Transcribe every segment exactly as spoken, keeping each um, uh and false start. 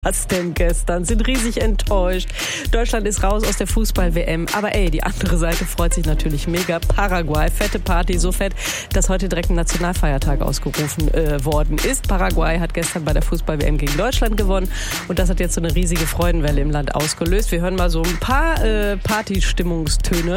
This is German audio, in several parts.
Was denn gestern? Sind riesig enttäuscht. Deutschland ist raus aus der Fußball-W M. Aber ey, die andere Seite freut sich natürlich mega. Paraguay, fette Party, so fett, dass heute direkt ein Nationalfeiertag ausgerufen äh, worden ist. Paraguay hat gestern bei der Fußball-W M gegen Deutschland gewonnen. Und das hat jetzt so eine riesige Freudenwelle im Land ausgelöst. Wir hören mal so ein paar äh, Partystimmungstöne.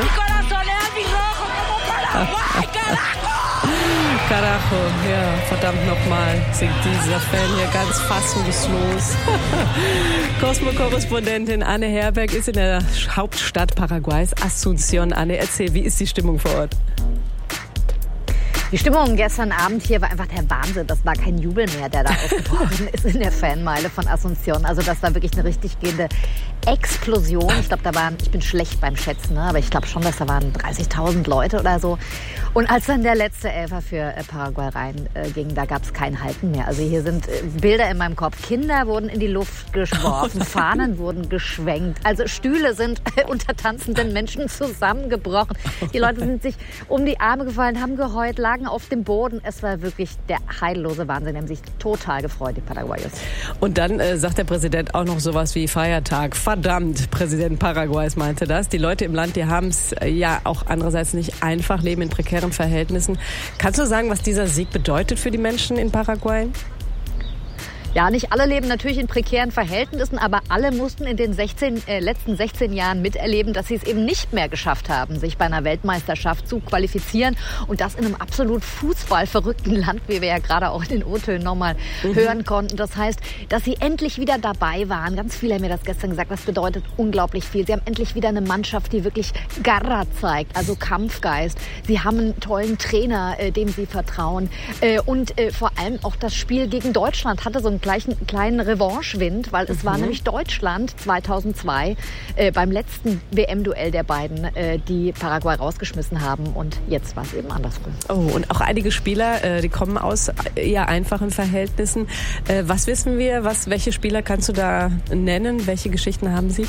Carajo, ja, verdammt nochmal, singt dieser Fan hier ganz fassungslos. Cosmo-Korrespondentin Anne Herberg ist in der Hauptstadt Paraguays, Asunción. Anne, erzähl, wie ist die Stimmung vor Ort? Die Stimmung gestern Abend hier war einfach der Wahnsinn. Das war kein Jubel mehr, der da ausgebrochen ist in der Fanmeile von Asunción. Also das war wirklich eine richtig gehende Explosion. Ich glaube, da waren, ich bin schlecht beim Schätzen, ne? Aber ich glaube schon, dass da waren dreißigtausend Leute oder so. Und als dann der letzte Elfer für Paraguay reinging, äh, da gab es kein Halten mehr. Also hier sind äh, Bilder in meinem Kopf. Kinder wurden in die Luft geworfen, oh Fahnen wurden geschwenkt. Also Stühle sind äh, unter tanzenden Menschen zusammengebrochen. Die Leute sind sich um die Arme gefallen, haben geheult, lagen auf dem Boden. Es war wirklich der heillose Wahnsinn. Die haben sich total gefreut, die Paraguayos. Und dann äh, sagt der Präsident auch noch sowas wie Feiertag. Verdammt, Präsident Paraguays meinte das. Die Leute im Land, die haben es äh, ja auch andererseits nicht einfach, leben in prekären Verhältnissen. Kannst du sagen, was dieser Sieg bedeutet für die Menschen in Paraguay? Ja, nicht alle leben natürlich in prekären Verhältnissen, aber alle mussten in den sechzehn, äh, letzten sechzehn Jahren miterleben, dass sie es eben nicht mehr geschafft haben, sich bei einer Weltmeisterschaft zu qualifizieren. Und das in einem absolut fußballverrückten Land, wie wir ja gerade auch in den O-Tönen nochmal mhm. hören konnten. Das heißt, dass sie endlich wieder dabei waren. Ganz viele haben mir das gestern gesagt. Das bedeutet unglaublich viel. Sie haben endlich wieder eine Mannschaft, die wirklich Garra zeigt, also Kampfgeist. Sie haben einen tollen Trainer, äh, dem sie vertrauen. Äh, und äh, vor allem auch das Spiel gegen Deutschland hatte so einen gleichen kleinen Revanche-Wind, weil es mhm. war nämlich Deutschland zweitausendzwei äh, beim letzten W M-Duell der beiden, äh, die Paraguay rausgeschmissen haben, und jetzt war es eben andersrum. Oh, und auch einige Spieler, äh, die kommen aus eher einfachen Verhältnissen. Äh, was wissen wir? Was, welche Spieler kannst du da nennen? Welche Geschichten haben sie?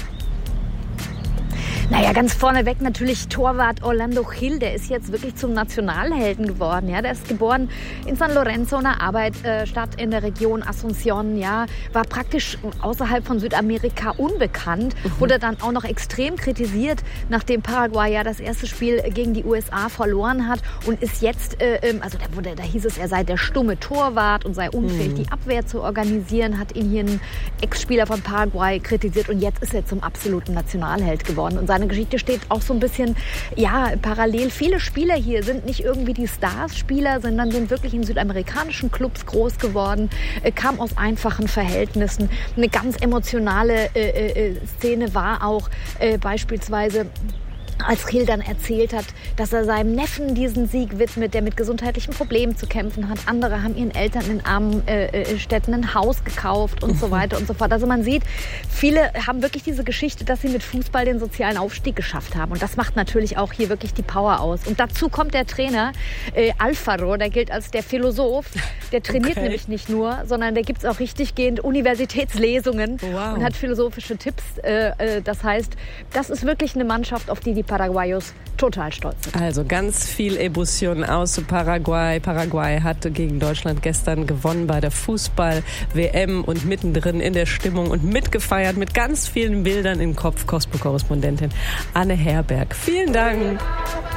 Naja, ganz vorneweg natürlich Torwart Orlando Gil, der ist jetzt wirklich zum Nationalhelden geworden. Ja, der ist geboren in San Lorenzo, einer Arbeitsstadt in der Region Asunción. Ja, war praktisch außerhalb von Südamerika unbekannt, mhm. wurde dann auch noch extrem kritisiert, nachdem Paraguay ja das erste Spiel gegen die U S A verloren hat, und ist jetzt, äh, also da, wurde, da hieß es, er sei der stumme Torwart und sei unfähig, mhm. die Abwehr zu organisieren, hat ihn hier ein Ex-Spieler von Paraguay kritisiert, und jetzt ist er zum absoluten Nationalheld geworden. Und seine Geschichte steht auch so ein bisschen, ja, parallel. Viele Spieler hier sind nicht irgendwie die Stars-Spieler, sondern sind wirklich in südamerikanischen Clubs groß geworden, äh, kamen aus einfachen Verhältnissen. Eine ganz emotionale äh, äh, Szene war auch äh, beispielsweise, als Gil dann erzählt hat, dass er seinem Neffen diesen Sieg widmet, der mit gesundheitlichen Problemen zu kämpfen hat. Andere haben ihren Eltern in armen äh, Städten ein Haus gekauft und so weiter und so fort. Also man sieht, viele haben wirklich diese Geschichte, dass sie mit Fußball den sozialen Aufstieg geschafft haben. Und das macht natürlich auch hier wirklich die Power aus. Und dazu kommt der Trainer äh, Alfaro, der gilt als der Philosoph. Der trainiert okay. nämlich nicht nur, sondern der gibt es auch richtig gehend Universitätslesungen wow. und hat philosophische Tipps. Äh, das heißt, das ist wirklich eine Mannschaft, auf die die Paraguayos total stolz sind. Also ganz viel Emotion aus Paraguay. Paraguay hatte gegen Deutschland gestern gewonnen bei der Fußball-W M und mittendrin in der Stimmung und mitgefeiert mit ganz vielen Bildern im Kopf. Cosmo-Korrespondentin Anne Herberg. Vielen Dank.